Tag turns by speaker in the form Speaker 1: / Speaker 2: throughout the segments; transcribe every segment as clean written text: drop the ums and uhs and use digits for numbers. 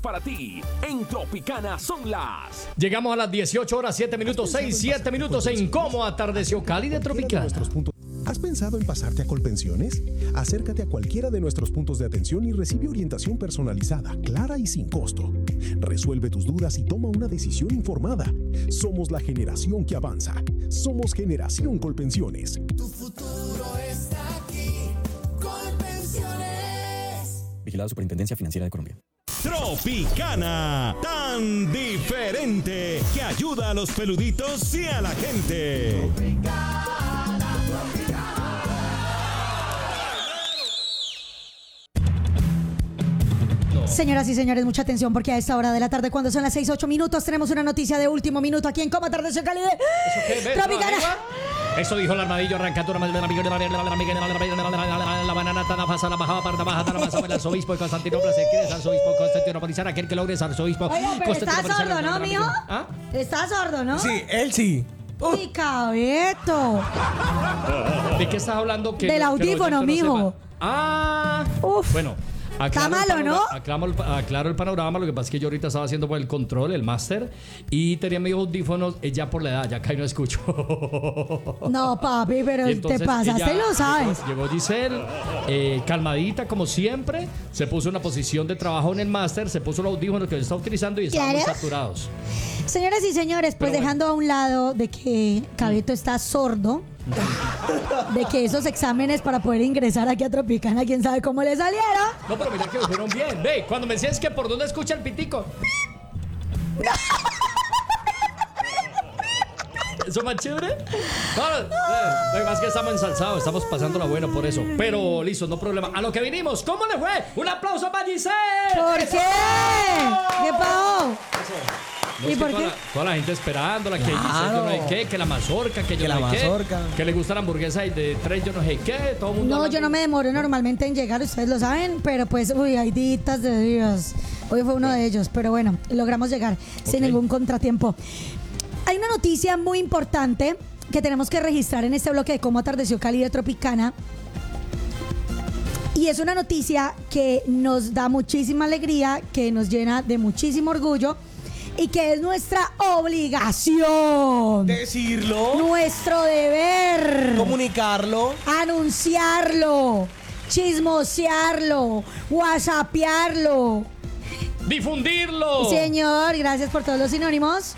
Speaker 1: Para ti, en Tropicana son las...
Speaker 2: Llegamos a las 18 horas, 7 minutos, 7 minutos en cómo atardeció Cali de Tropicana.
Speaker 3: ¿Has pensado en pasarte a Colpensiones? Acércate a cualquiera de nuestros puntos de atención y recibe orientación personalizada, clara y sin costo. Resuelve tus dudas y toma una decisión informada. Somos la generación que avanza. Somos Generación Colpensiones.
Speaker 4: Tu futuro está aquí. Colpensiones.
Speaker 5: Vigilado Superintendencia Financiera de Colombia.
Speaker 6: Tropicana, tan diferente que ayuda a los peluditos y a la gente.
Speaker 7: Señoras y señores, mucha atención porque a esta hora de la tarde, cuando son las 6:08 minutos, tenemos una noticia de último minuto aquí en Cómo Atardeció Cali de Tropicana.
Speaker 2: Eso dijo el armadillo arrancando la banana tan fácil, la bajaba para baja tan más el arzobispo de Constantinopla se quiere arzobispo de Constantinopla, aquel que logre arzobispo.
Speaker 7: Oye, pero está sordo, ¿no, mijo?
Speaker 2: ¿Ah?
Speaker 7: Está sordo, ¿no?
Speaker 8: Sí, él sí.
Speaker 7: ¡Mi cabeto!
Speaker 2: ¿De qué estás hablando?
Speaker 7: Del audífono, mijo.
Speaker 2: Uf. Bueno.
Speaker 7: Está malo, ¿no?
Speaker 2: Aclaro el panorama. Lo que pasa es que yo ahorita estaba haciendo el control, el máster, y tenía mis audífonos ya por la edad, ya casi no escucho.
Speaker 7: No, papi, pero te pasaste, lo sabes.
Speaker 2: Llegó Giselle, calmadita como siempre, se puso en una posición de trabajo en el máster, se puso los audífonos que está utilizando y estaban muy saturados.
Speaker 7: Señoras y señores, pues dejando a un lado de que Cabeto está sordo, de que esos exámenes para poder ingresar aquí a Tropicana, quién sabe cómo le salieron.
Speaker 2: No, pero mira que me fueron bien. Ve, cuando me decías que por dónde escucha el pitico. ¿Eso más chévere? No, lo más que estamos ensalzados, estamos pasándola bueno por eso. Pero listo, no problema. A lo que vinimos, ¿cómo le fue? ¡Un aplauso para Giselle!
Speaker 7: ¿Por qué? ¿Qué pasó?
Speaker 2: No, ¿y por qué? Toda la gente esperándola, que Giselle yo no sé qué, que la mazorca, que yo no sé qué, que le gusta la hamburguesa de 3 yo no sé qué, todo el mundo.
Speaker 7: No, yo no me demoro normalmente en llegar, ustedes lo saben, pero pues, hay ditas de Dios. Hoy fue uno de ellos, pero bueno, logramos llegar sin ningún contratiempo. Hay una noticia muy importante que tenemos que registrar en este bloque de Cómo Atardeció Cali de Tropicana. Y es una noticia que nos da muchísima alegría, que nos llena de muchísimo orgullo y que es nuestra obligación.
Speaker 8: Decirlo.
Speaker 7: Nuestro deber.
Speaker 8: Comunicarlo.
Speaker 7: Anunciarlo. Chismosearlo. Whatsappearlo.
Speaker 2: Difundirlo.
Speaker 7: Señor, gracias por todos los sinónimos.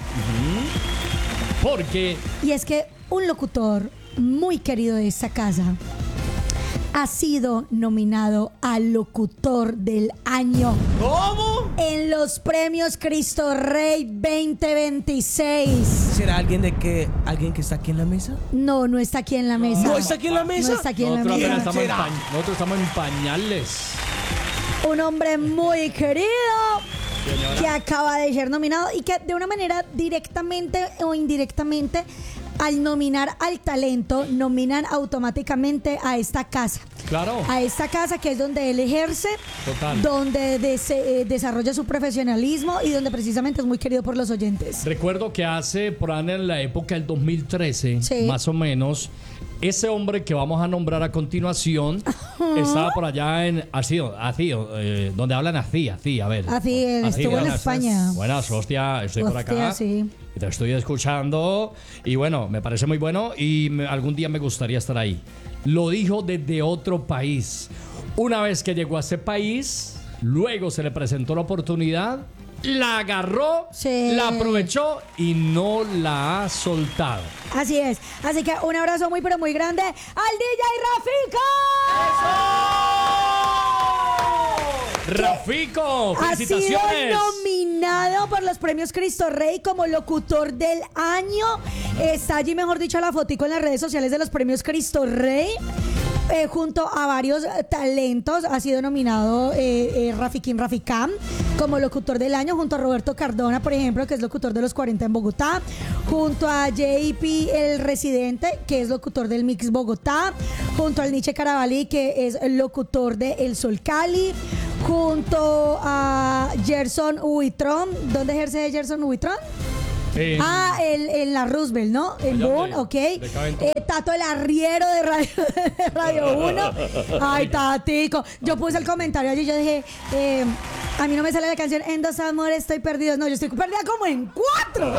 Speaker 2: Porque...
Speaker 7: Y es que un locutor muy querido de esta casa ha sido nominado al Locutor del Año.
Speaker 8: ¿Cómo?
Speaker 7: En los premios Cristo Rey 2026.
Speaker 8: ¿Será alguien que está aquí en la mesa?
Speaker 7: No, no está aquí en la mesa.
Speaker 8: ¿No está aquí en la mesa?
Speaker 7: No está aquí en la mesa.
Speaker 2: Nosotros estamos en pañales.
Speaker 7: Un hombre muy querido, señora, que acaba de ser nominado y que de una manera directamente o indirectamente, al nominar al talento, nominan automáticamente a esta casa.
Speaker 2: Claro.
Speaker 7: A esta casa que es donde él ejerce, donde desarrolla su profesionalismo y donde precisamente es muy querido por los oyentes.
Speaker 2: Recuerdo que hace, por ahí en la época del 2013, más o menos, ese hombre que vamos a nombrar a continuación estaba por allá en así, donde hablan así, a ver.
Speaker 7: Así, estuvo en España.
Speaker 2: Buenas, hostia, estoy por acá.
Speaker 7: Sí.
Speaker 2: Te estoy escuchando y bueno, me parece muy bueno y algún día me gustaría estar ahí. Lo dijo desde otro país. Una vez que llegó a ese país, luego se le presentó la oportunidad, la agarró, la aprovechó y no la ha soltado.
Speaker 7: Así es. Así que un abrazo muy pero muy grande al DJ
Speaker 2: Rafico, felicitaciones.
Speaker 7: Ha sido nominado por los premios Cristo Rey como locutor del año. Está allí, mejor dicho, la fotico en las redes sociales de los premios Cristo Rey. Junto a varios talentos ha sido nominado Raficam como locutor del año, junto a Roberto Cardona, por ejemplo, que es locutor de los 40 en Bogotá, junto a JP el Residente, que es locutor del Mix Bogotá, junto al Nietzsche Carabalí, que es el locutor de El Sol Cali, junto a Gerson Huitrón. ¿Dónde ejerce Gerson Huitrón? En la Roosevelt, ¿no? En
Speaker 2: Allá
Speaker 7: Boone,
Speaker 2: de-
Speaker 7: ok.
Speaker 2: de Cavento.
Speaker 7: Tato el arriero de Radio 1. Ay, Tatico. Yo puse el comentario allí, yo dije, a mí no me sale la canción En dos amores estoy perdido. No, yo estoy perdida como en 4.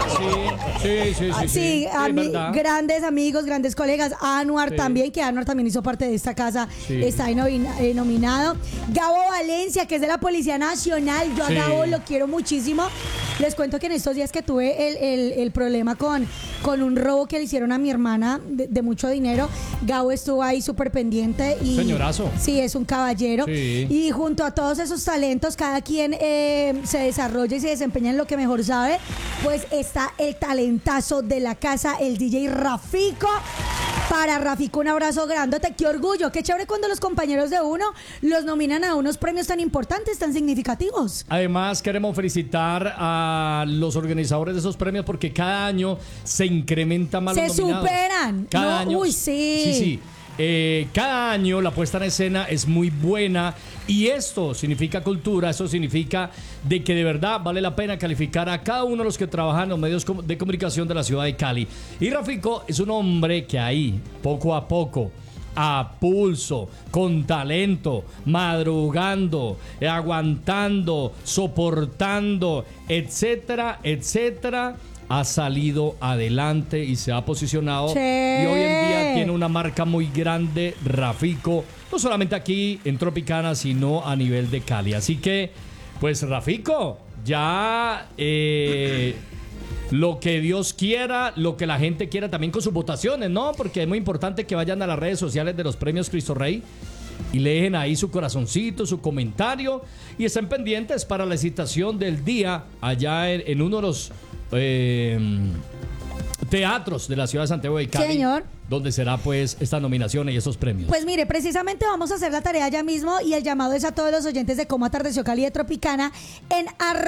Speaker 2: Sí, verdad.
Speaker 7: Grandes amigos, grandes colegas. Anuar
Speaker 2: Sí.
Speaker 7: también, que Anuar también hizo parte de esta casa.
Speaker 2: Sí.
Speaker 7: Está ahí nominado. Gabo Valencia, que es de la Policía Nacional. Yo a
Speaker 2: Sí.
Speaker 7: Gabo lo quiero muchísimo. Les cuento que en estos días que tuve el problema con un robo que le hicieron a mi hermana de mucho dinero, Gabo estuvo ahí súper pendiente. Y,
Speaker 2: Señorazo.
Speaker 7: Sí, es un caballero.
Speaker 2: Sí.
Speaker 7: Y junto a todos esos talentos, cada quien se desarrolla y se desempeña en lo que mejor sabe, pues está el talentazo de la casa, el DJ Rafico. Para Rafico, un abrazo grandote. Qué orgullo, qué chévere cuando los compañeros de uno los nominan a unos premios tan importantes, tan significativos.
Speaker 2: Además, queremos felicitar a los organizadores de esos premios porque cada año se incrementan más
Speaker 7: Se
Speaker 2: los nominados.
Speaker 7: superan.
Speaker 2: Cada
Speaker 7: No,
Speaker 2: año.
Speaker 7: uy, sí.
Speaker 2: Sí. Cada año la puesta en escena es muy buena y esto significa cultura, eso significa de que de verdad vale la pena calificar a cada uno de los que trabajan en los medios de comunicación de la ciudad de Cali. Y Rafico es un hombre que ahí, poco a poco, a pulso, con talento, madrugando, aguantando, soportando, etcétera, etcétera, ha salido adelante y se ha posicionado.
Speaker 7: Sí.
Speaker 2: Y hoy en día tiene una marca muy grande, Rafico, no solamente aquí en Tropicana, sino a nivel de Cali. Así que, pues Rafico, ya lo que Dios quiera, lo que la gente quiera también con sus votaciones, ¿no? Porque es muy importante que vayan a las redes sociales de los premios Cristo Rey y le dejen ahí su corazoncito, su comentario y estén pendientes para la citación del día allá en uno de los teatros de la ciudad de Santiago de Cali.
Speaker 7: Señor.
Speaker 2: Donde será pues esta nominación y esos premios.
Speaker 7: Pues mire, precisamente vamos a hacer la tarea ya mismo y el llamado es a todos los oyentes de Cómo Atardeció Cali de Tropicana en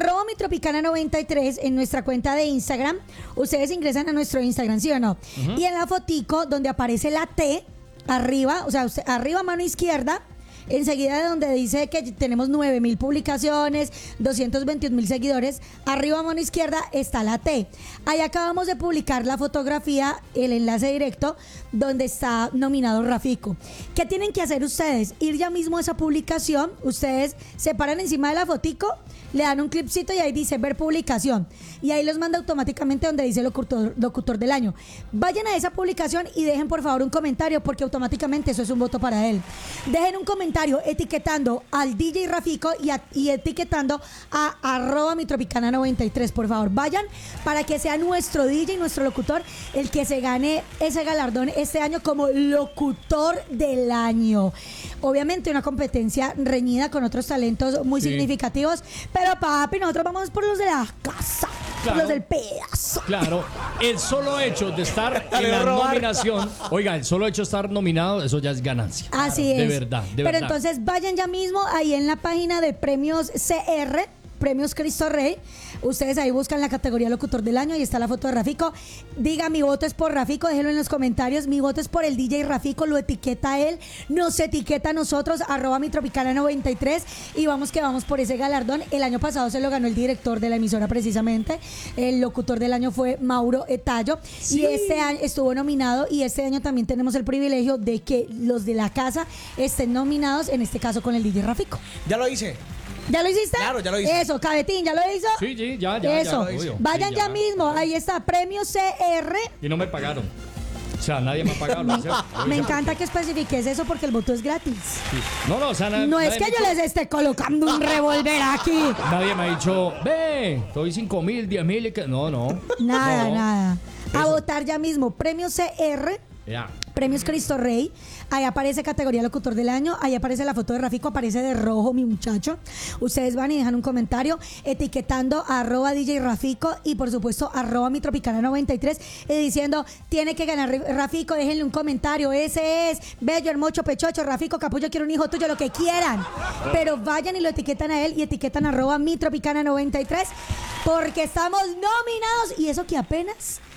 Speaker 7: @mitropicana93 en nuestra cuenta de Instagram. Ustedes ingresan a nuestro Instagram, ¿sí o no? Y en la fotico donde aparece la T arriba, o sea, arriba mano izquierda, enseguida de donde dice que tenemos 9,000 publicaciones, 221,000 seguidores, arriba a mano izquierda está la T. Ahí acabamos de publicar la fotografía, el enlace directo, donde está nominado Rafico. ¿Qué tienen que hacer ustedes? Ir ya mismo a esa publicación, ustedes se paran encima de la fotico, le dan un clipcito y ahí dice ver publicación. Y ahí los manda automáticamente donde dice locutor del año. Vayan a esa publicación y dejen por favor un comentario porque automáticamente eso es un voto para él. Dejen un comentario etiquetando al DJ Rafico y etiquetando a @mitropicana93, por favor. Vayan para que sea nuestro DJ, nuestro locutor, el que se gane ese galardón este año como locutor del año. Obviamente una competencia reñida con otros talentos muy significativos, pero papi, nosotros vamos por los de la casa,
Speaker 2: Claro.
Speaker 7: por los del pedazo.
Speaker 2: Claro, el solo hecho de estar en la nominación, oiga, el solo hecho de estar nominado, eso ya es ganancia.
Speaker 7: Así es.
Speaker 2: De verdad, de
Speaker 7: Pero
Speaker 2: verdad.
Speaker 7: entonces vayan ya mismo ahí en la página de Premios CR, Premios Cristo Rey. Ustedes ahí buscan la categoría Locutor del Año y está la foto de Rafico. Diga, mi voto es por Rafico, déjenlo en los comentarios. Mi voto es por el DJ Rafico, lo etiqueta a él, nos etiqueta a nosotros, @mitropicana93 y vamos que vamos por ese galardón. El año pasado se lo ganó el director de la emisora precisamente. El Locutor del Año fue Mauro Etallo y este año estuvo nominado y este año también tenemos el privilegio de que los de la casa estén nominados, en este caso con el DJ Rafico.
Speaker 8: Ya lo hice.
Speaker 7: ¿Ya lo hiciste?
Speaker 8: Claro, ya lo hice.
Speaker 7: Eso, Cabetín, ¿ya lo hizo?
Speaker 2: Sí, ya.
Speaker 7: Eso.
Speaker 2: obvio.
Speaker 7: Vayan
Speaker 2: Sí,
Speaker 7: ya mismo, ahí está, Premio CR.
Speaker 2: Y no me pagaron. O sea, nadie me ha pagado. lo hice- lo
Speaker 7: Me
Speaker 2: hice
Speaker 7: encanta que especifiques eso porque el voto es gratis.
Speaker 2: porque- No, o sea,
Speaker 7: No es que yo les esté colocando un revólver aquí.
Speaker 2: Nadie me ha dicho, ve, estoy 5,000, 10,000 y que... No.
Speaker 7: Nada,
Speaker 2: No.
Speaker 7: nada. A
Speaker 2: Eso.
Speaker 7: votar ya mismo, Premio CR.
Speaker 2: Ya.
Speaker 7: Premios Cristo Rey, ahí aparece categoría Locutor del Año, ahí aparece la foto de Rafico, aparece de rojo mi muchacho. Ustedes van y dejan un comentario etiquetando a @DJ Rafico y por supuesto @mitropicana93 y diciendo, tiene que ganar Rafico, déjenle un comentario, ese es Bello, Hermocho, Pechocho, Rafico, Capullo, quiero un hijo tuyo, lo que quieran. Pero vayan y lo etiquetan a él y etiquetan @mitropicana93 porque estamos nominados y eso que apenas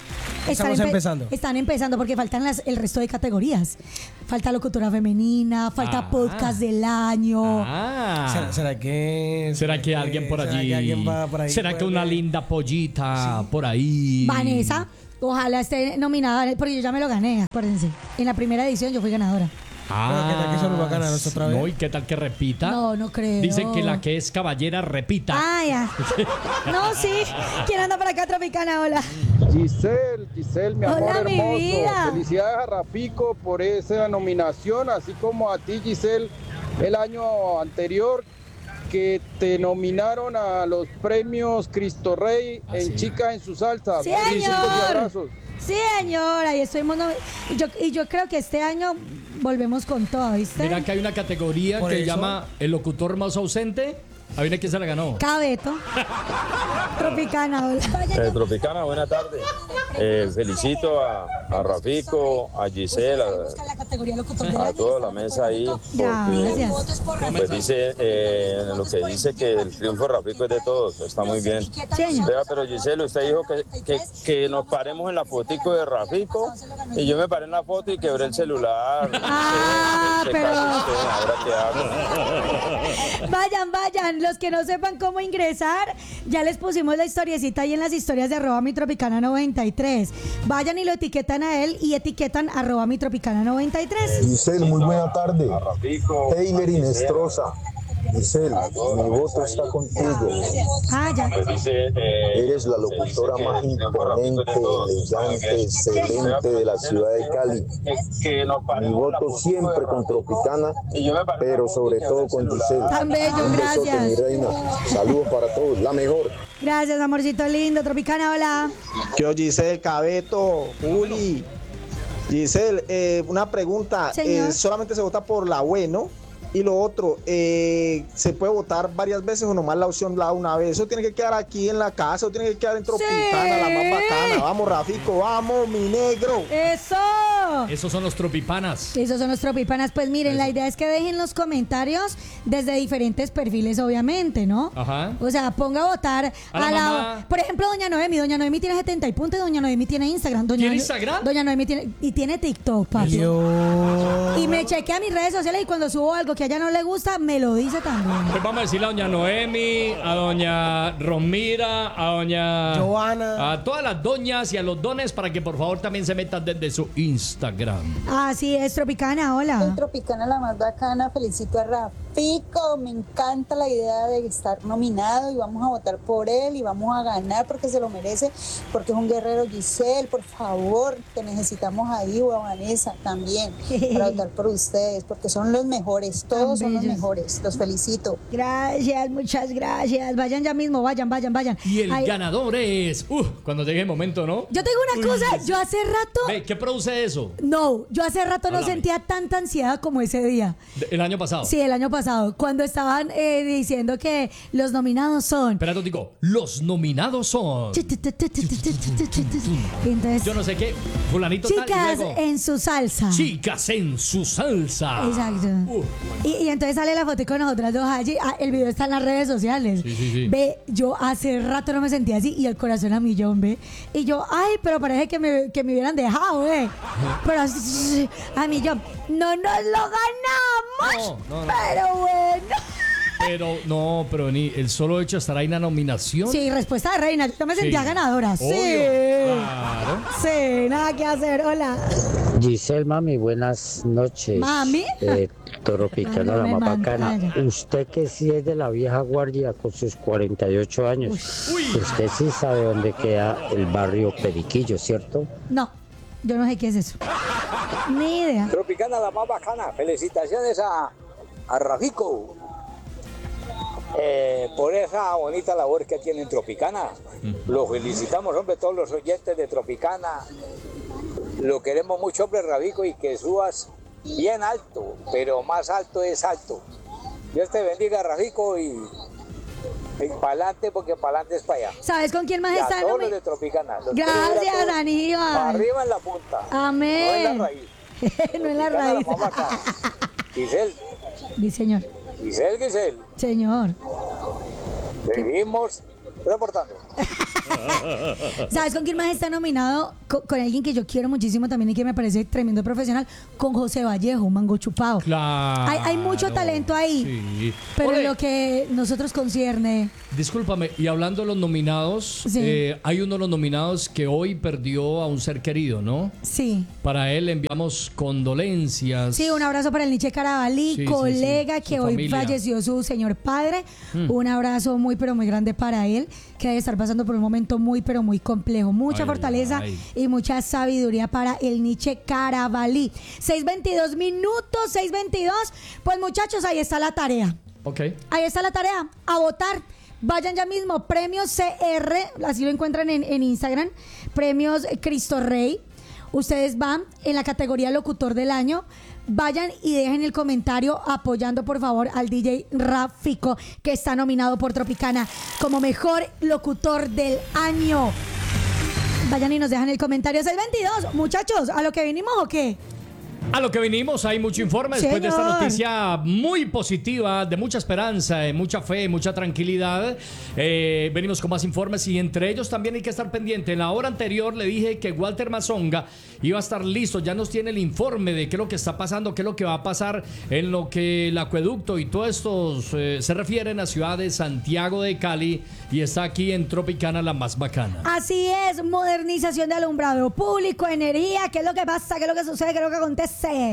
Speaker 8: Estamos empezando.
Speaker 7: Están empezando porque faltan el resto de categorías. Falta locutora femenina, falta podcast del año.
Speaker 8: ¿Será que
Speaker 2: alguien por
Speaker 8: ¿será
Speaker 2: allí?
Speaker 8: que alguien va por ahí?
Speaker 2: ¿Será que una linda pollita por ahí?
Speaker 7: Vanessa, ojalá esté nominada, porque yo ya me lo gané, acuérdense. En la primera edición yo fui ganadora.
Speaker 8: Pero ¿qué tal que se nos va a ganar otra vez?
Speaker 2: No, ¿y qué tal que repita?
Speaker 7: No creo.
Speaker 2: Dicen que la que es caballera repita.
Speaker 7: Ah, ya. No, sí. ¿Quién anda por acá, Tropicana? Hola.
Speaker 9: Giselle, mi amor
Speaker 7: Hola, mi
Speaker 9: hermoso.
Speaker 7: vida.
Speaker 9: Felicidades a Rafico por esa nominación, así como a ti, Giselle, el año anterior que te nominaron a los premios Cristo Rey en Chica en su salsa.
Speaker 7: Sí,
Speaker 9: Besitos y
Speaker 7: señor.
Speaker 9: abrazos.
Speaker 7: Sí, señora, y estuvimos. Y yo creo que este año volvemos con todo, ¿viste?
Speaker 2: Mira que hay una categoría
Speaker 8: Por
Speaker 2: que
Speaker 8: eso.
Speaker 2: llama el locutor más ausente. A ver quién se la ganó.
Speaker 7: Cabeto. Tropicana, hola.
Speaker 10: Tropicana, buena tarde. Felicito a Rafico, a Giselle, a toda la mesa ahí.
Speaker 7: Gracias.
Speaker 10: Pues dice, lo que dice que el triunfo de Rafico es de todos, está muy bien.
Speaker 7: Señor.
Speaker 10: Vea, pero Giselle, usted dijo que nos paremos en la fotico de Rafico y yo me paré en la foto y quebré el celular.
Speaker 7: Pero.
Speaker 10: Ahora qué hago.
Speaker 7: Vayan, los que no sepan cómo ingresar, ya les pusimos la historiecita ahí en las historias de @mitropicana93. Vayan y lo etiquetan a él y etiquetan @mitropicana93.
Speaker 11: Giselle, muy buena tarde. Taylor Inestrosa. Giselle, mi voto está contigo.
Speaker 7: Ya.
Speaker 11: Eres la locutora más imponente, elegante, excelente de la ciudad de Cali. Mi voto siempre con Tropicana, pero sobre todo con Giselle.
Speaker 7: Tan bello,
Speaker 11: Un besote,
Speaker 7: gracias.
Speaker 11: mi reina. Saludos para todos, la mejor.
Speaker 7: Gracias, amorcito lindo. Tropicana, hola.
Speaker 12: Yo, Giselle, Cabeto, Juli. Giselle, una pregunta.
Speaker 7: Señor.
Speaker 12: Solamente se vota por la UE, ¿no? Y lo otro, ¿se puede votar varias veces o nomás la opción la una vez? ¿Eso tiene que quedar aquí en la casa o tiene que quedar en Tropicana, la más bacana? Vamos, Rafico, vamos, mi negro.
Speaker 7: ¡Eso!
Speaker 2: Esos son los tropipanas.
Speaker 7: Esos son los tropipanas. Pues miren, la idea es que dejen los comentarios desde diferentes perfiles, obviamente, ¿no?
Speaker 2: Ajá.
Speaker 7: O sea, ponga a votar
Speaker 2: A la mamá.
Speaker 7: Por ejemplo, Doña Noemi. Doña Noemi tiene 70 y puntos. Doña Noemi tiene Instagram.
Speaker 2: ¿Tiene Instagram?
Speaker 7: Doña Noemi tiene TikTok, papi. Y me chequea mis redes sociales y cuando subo algo que a ella no le gusta, me lo dice también.
Speaker 2: Pues vamos a decirle a doña Noemi, a doña Romira, a doña
Speaker 8: Joana,
Speaker 2: a todas las doñas y a los dones para que por favor también se metan desde su Instagram.
Speaker 7: Así es, Tropicana, hola.
Speaker 13: Soy Tropicana, la más bacana. Felicito a Rafico. Me encanta la idea de estar nominado y vamos a votar por él y vamos a ganar porque se lo merece, porque es un guerrero. Giselle, por favor, te necesitamos ahí, o a Vanessa también, para votar por ustedes, porque son los mejores, todos son los mejores. Los felicito.
Speaker 7: Gracias, muchas gracias. Vayan ya mismo, vayan.
Speaker 2: Y el ganador es... cuando llegue el momento, ¿no?
Speaker 7: Yo tengo una cosa, yo hace rato...
Speaker 2: Ve, ¿qué produce eso?
Speaker 7: No, yo hace rato no
Speaker 2: Háblame.
Speaker 7: sentía tanta ansiedad como ese día.
Speaker 2: ¿El año pasado?
Speaker 7: Sí, el año pasado, cuando estaban diciendo que los nominados son...
Speaker 2: Espérate, digo, los nominados son...
Speaker 7: Entonces,
Speaker 2: Yo no sé qué, fulanito tal y
Speaker 7: chicas
Speaker 2: luego...
Speaker 7: en su salsa.
Speaker 2: Chicas en su salsa.
Speaker 7: Exacto. Y entonces sale la foto con nosotras dos allí. El video está en las redes sociales.
Speaker 2: Sí.
Speaker 7: Ve, yo hace rato no me sentía así y el corazón a millón, ve. Y yo, ay, pero parece que me hubieran dejado, ve. Pero así, a millón. No nos lo ganamos.
Speaker 2: No.
Speaker 7: Pero bueno.
Speaker 2: Pero ni el solo hecho de estar ahí en la nominación.
Speaker 7: Sí, respuesta de reina. Yo me sentía ganadora.
Speaker 2: Obvio,
Speaker 7: Sí.
Speaker 2: claro.
Speaker 7: Sí, nada que hacer. Hola.
Speaker 14: Giselle, mami, buenas noches.
Speaker 7: Mami.
Speaker 14: Tropicana,
Speaker 7: Ay,
Speaker 14: la
Speaker 7: no me
Speaker 14: más bacana.
Speaker 7: manda.
Speaker 14: Usted que sí es de la vieja guardia con sus 48 años. Usted sí sabe dónde queda el barrio Periquillo, ¿cierto?
Speaker 7: No, yo no sé qué es eso. Ni idea.
Speaker 15: Tropicana, la más bacana. Felicitaciones a Rafico por esa bonita labor que tiene en Tropicana. Lo felicitamos, hombre, todos los oyentes de Tropicana. Lo queremos mucho, hombre, Rafico, y que subas bien alto, pero más alto es alto. Dios te bendiga, Rafico, y para adelante, porque para adelante es para allá.
Speaker 7: ¿Sabes con quién más
Speaker 15: Y a
Speaker 7: está?
Speaker 15: todos los de Tropicana. Los
Speaker 7: Gracias,
Speaker 15: quiero ver a todos.
Speaker 7: Aníbal.
Speaker 15: Para arriba en la punta.
Speaker 7: Amén.
Speaker 15: No en la raíz.
Speaker 7: No en la
Speaker 15: Tropicana,
Speaker 7: raíz.
Speaker 15: la más bacana. Giselle,
Speaker 7: Sí, señor.
Speaker 15: Giselle.
Speaker 7: Señor.
Speaker 15: Seguimos reportando.
Speaker 7: ¿Sabes con quién más está nominado? Con alguien que yo quiero muchísimo también y que me parece tremendo profesional, con José Vallejo, un mango chupado.
Speaker 2: Claro.
Speaker 7: Hay mucho talento ahí.
Speaker 2: Sí.
Speaker 7: Pero
Speaker 2: Ole,
Speaker 7: lo que nosotros concierne.
Speaker 2: discúlpame, y hablando de los nominados,
Speaker 7: Sí.
Speaker 2: hay uno de los nominados que hoy perdió a un ser querido, ¿no?
Speaker 7: Sí.
Speaker 2: Para él enviamos condolencias.
Speaker 7: Sí, un abrazo para el Nietzsche Carabalí,
Speaker 2: Sí, sí,
Speaker 7: colega
Speaker 2: sí.
Speaker 7: que
Speaker 2: Su
Speaker 7: hoy
Speaker 2: familia.
Speaker 7: falleció su señor padre. Un abrazo muy, pero muy grande para él, que debe estar pasando por un momento muy, pero muy complejo. Mucha
Speaker 2: Ay,
Speaker 7: fortaleza
Speaker 2: ay.
Speaker 7: y mucha sabiduría para el Nietzsche Carabalí. 6:22 minutos, 6:22. Pues muchachos, ahí está la tarea.
Speaker 2: Ok.
Speaker 7: Ahí está la tarea, a votar. Vayan ya mismo, Premios CR, así lo encuentran en Instagram, Premios Cristo Rey. Ustedes van en la categoría Locutor del Año. Vayan y dejen el comentario apoyando por favor al DJ Rafico, que está nominado por Tropicana como mejor locutor del año. Vayan y nos dejan el comentario. 6:22, muchachos, ¿a lo que vinimos o qué?
Speaker 2: A lo que vinimos, hay mucho informe después de esta
Speaker 7: Señor.
Speaker 2: noticia muy positiva, de mucha esperanza, mucha fe, mucha tranquilidad. Venimos con más informes y entre ellos también hay que estar pendiente. En la hora anterior le dije que Walter Mazonga iba a estar listo, ya nos tiene el informe de qué es lo que está pasando, qué es lo que va a pasar en lo que el acueducto y todo esto se refieren a ciudad de Santiago de Cali y está aquí en Tropicana, la más bacana.
Speaker 7: Así es, modernización de alumbrado público, energía, ¿qué es lo que pasa? ¿Qué es lo que sucede? ¿Qué es lo que acontece?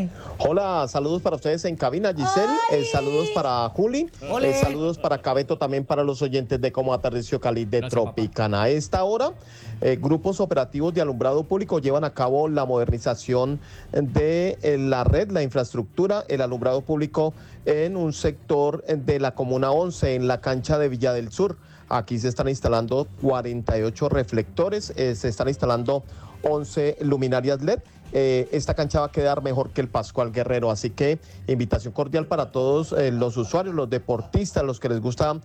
Speaker 12: Hola, saludos para ustedes en cabina, Giselle. Saludos para Juli.
Speaker 7: Ole.
Speaker 12: Saludos para Cabeto, también para los oyentes de Cómo Atardeció Cali de Tropicana. A esta hora, grupos operativos de alumbrado público llevan a cabo la modernización de la red, la infraestructura, el alumbrado público en un sector de la Comuna 11, en la cancha de Villa del Sur. Aquí se están instalando 48 reflectores, se están instalando 11 luminarias LED. Esta cancha va a quedar mejor que el Pascual Guerrero, así que invitación cordial para todos los usuarios, los deportistas, los que les gusta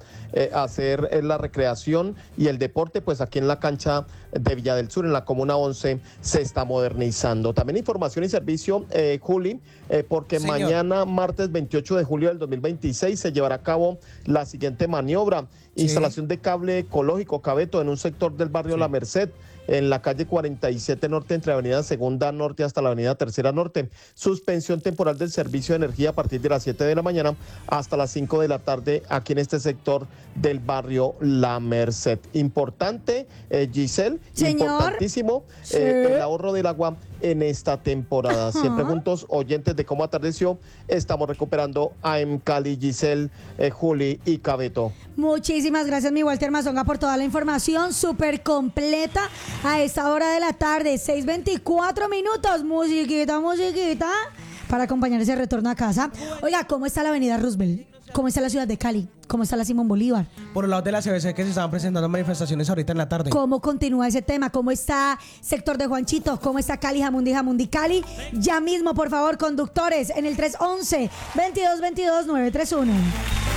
Speaker 12: hacer la recreación y el deporte, pues aquí en la cancha de Villa del Sur, en la Comuna 11, se está modernizando. También información y servicio, Juli, porque
Speaker 8: Señor.
Speaker 12: Mañana, martes 28 de julio del 2026, se llevará a cabo la siguiente maniobra: instalación de cable ecológico, Cabeto, en un sector del barrio La Merced, en la calle 47 Norte, entre Avenida Segunda Norte hasta la Avenida Tercera Norte. Suspensión temporal del servicio de energía a partir de las 7 de la mañana hasta las 5 de la tarde aquí en este sector del barrio La Merced. Importante, Giselle,
Speaker 7: Señor.
Speaker 12: importantísimo,
Speaker 7: Sí.
Speaker 12: el ahorro del agua en esta temporada.
Speaker 7: Ajá.
Speaker 12: Siempre juntos, oyentes de Cómo Atardeció, estamos recuperando AM Cali, Giselle, Juli y Cabeto.
Speaker 7: Muchísimas gracias, mi Walter Mazonga, por toda la información súper completa a esta hora de la tarde. 6:24 minutos. Musiquita, musiquita, para acompañar ese retorno a casa. Oiga, ¿cómo está la avenida Roosevelt? ¿Cómo está la ciudad de Cali? ¿Cómo está la Simón Bolívar?
Speaker 8: Por el lado de la CBC que se estaban presentando manifestaciones ahorita en la tarde.
Speaker 7: ¿Cómo continúa ese tema? ¿Cómo está sector de Juanchito? ¿Cómo está Cali, Jamundi Cali? Ya mismo, por favor, conductores, en el 311-2222-931.